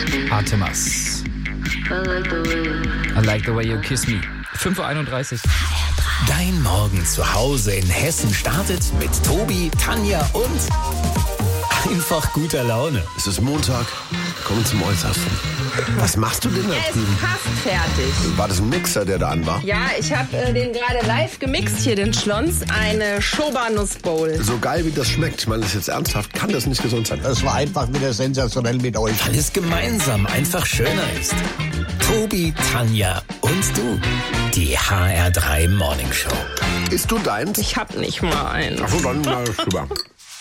Artemas. I like the way you kiss me. 5.31 Uhr. Dein Morgen zu Hause in Hessen startet mit Tobi, Tanja und einfach guter Laune. Es ist Montag, kommen zum Äußersten. Was machst du denn da Er drüben? ist fast fertig. War das ein Mixer, der da an war? Ja, ich habe den gerade live gemixt hier, den Schlons. Eine Schoba-Nussbowl. So geil wie das schmeckt, ich meine das jetzt ernsthaft, kann das nicht gesund sein. Das war einfach wieder sensationell mit euch. Weil es gemeinsam einfach schöner ist. Tobi, Tanja und du. Die HR3 Morning Show. Isst du deins? Ich hab nicht mal einen. Ach so, dann rüber.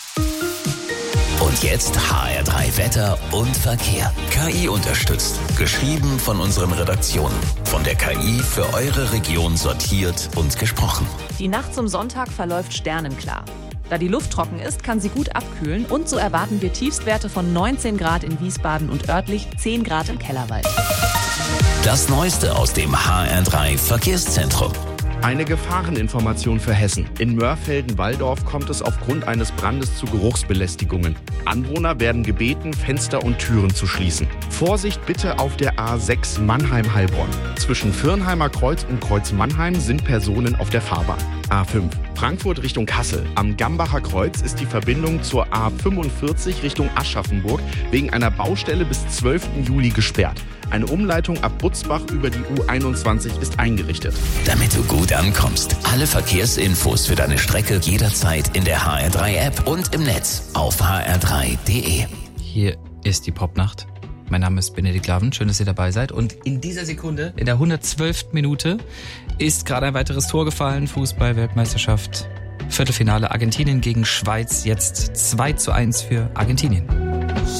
Und jetzt HR3 Wetter und Verkehr. KI unterstützt. Geschrieben von unseren Redaktionen. Von der KI für eure Region sortiert und gesprochen. Die Nacht zum Sonntag verläuft sternenklar. Da die Luft trocken ist, kann sie gut abkühlen und so erwarten wir Tiefstwerte von 19 Grad in Wiesbaden und örtlich 10 Grad im Kellerwald. Das Neueste aus dem HR3 Verkehrszentrum. Eine Gefahreninformation für Hessen. In Mörfelden-Walldorf kommt es aufgrund eines Brandes zu Geruchsbelästigungen. Anwohner werden gebeten, Fenster und Türen zu schließen. Vorsicht bitte auf der A6 Mannheim-Heilbronn. Zwischen Firnheimer Kreuz und Kreuz Mannheim sind Personen auf der Fahrbahn. A5 Frankfurt Richtung Kassel. Am Gambacher Kreuz ist die Verbindung zur A45 Richtung Aschaffenburg wegen einer Baustelle bis 12. Juli gesperrt. Eine Umleitung ab Butzbach über die U21 ist eingerichtet. Damit du gut ankommst. Alle Verkehrsinfos für deine Strecke jederzeit in der HR3-App und im Netz auf hr3.de. Hier ist die Popnacht. Mein Name ist Benedikt Laven. Schön, dass ihr dabei seid. Und in dieser Sekunde, in der 112. Minute, ist gerade ein weiteres Tor gefallen. Fußball-Weltmeisterschaft. Viertelfinale Argentinien gegen Schweiz. Jetzt 2:1 für Argentinien.